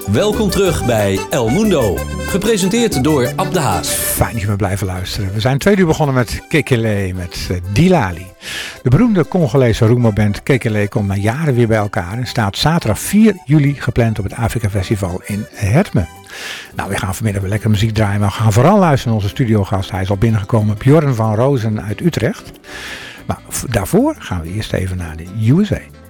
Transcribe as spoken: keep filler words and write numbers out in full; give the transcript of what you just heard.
Welkom terug bij El Mundo, gepresenteerd door Ab de Haas. Fijn dat je me blijven luisteren. We zijn twee uur begonnen met Kekele, met uh, Dilali. De beroemde Congolese Rumba-band Kekele komt na jaren weer bij elkaar en staat zaterdag vier juli gepland op het Afrika Festival in Hertme. Nou, we gaan vanmiddag weer lekker muziek draaien, maar we gaan vooral luisteren naar onze studiogast. Hij is al binnengekomen, Bjorn van Rozen uit Utrecht. Maar daarvoor gaan we eerst even naar de U S A.